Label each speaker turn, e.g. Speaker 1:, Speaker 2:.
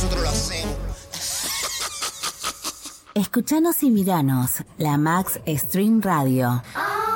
Speaker 1: nosotros lo hacemos.
Speaker 2: Escuchanos y miranos, la Max Stream Radio.